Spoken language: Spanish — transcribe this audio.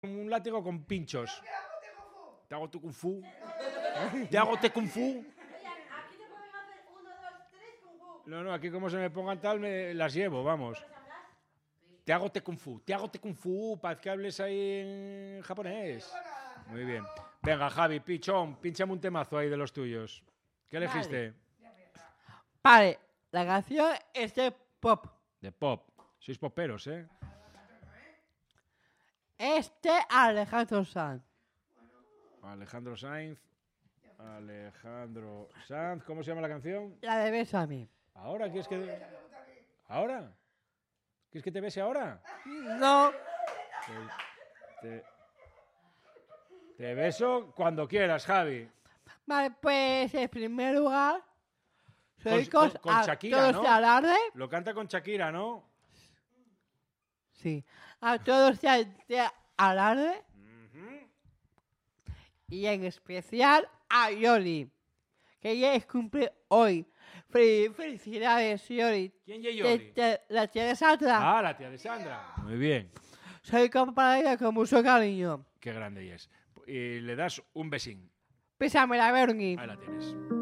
un látigo con pinchos. Te hago tu kung fu. Te hago te kung fu. Aquí te pueden hacer 1, 2, 3 kung fu. No, aquí como se me pongan tal, me las llevo, vamos. Te hago te kung fu, para que hables ahí en japonés. Muy bien. Venga, Javi, pichón, pínchame un temazo ahí de los tuyos. ¿Qué elegiste? Vale, la canción es de pop. De pop. Sois poperos, ¿eh? Alejandro Sanz. Alejandro Sanz. ¿Cómo se llama la canción? La de Bésame. ¿Ahora? ¿Quieres que...? ¿Ahora? ¿Quieres que te bese ahora? No. Te beso cuando quieras, Javi. Vale, pues en primer lugar, soy Con Shakira, todos ¿no? de alarde. Lo canta con Shakira, ¿no? Sí. A todos de alarde. Y en especial a Yoli, que ya es cumple hoy. Felicidades, Yoli. ¿Quién es Yoli? La tía de Sandra. Ah, la tía de Sandra. Muy bien. Soy comparada con mucho cariño. Qué grande ella es. Y le das un besín. Pésame la Bernie. Ahí la tienes.